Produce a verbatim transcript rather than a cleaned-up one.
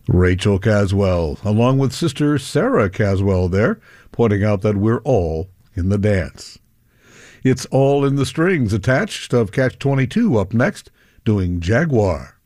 Rachel Caswell, along with sister Sarah Caswell there, pointing out that we're all in the dance. It's All in the Strings Attached of Catch twenty-two up next, doing Jaguar.